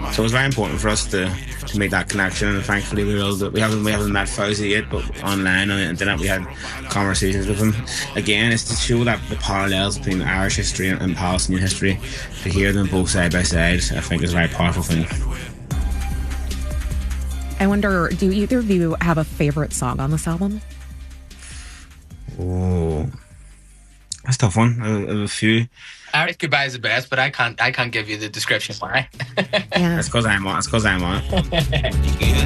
So it was very important for us to make that connection, and thankfully we haven't met Fauzi yet, but online on the internet we had conversations with him. Again, it's to show that the parallels between Irish history and Palestinian history, to hear them both side by side, I think is a very powerful thing. I wonder, do either of you have a favorite song on this album? Oh, that's a tough one. I have a few. Irish Goodbye is the best, but I can't give you the description why. Yeah. That's because I'm on it.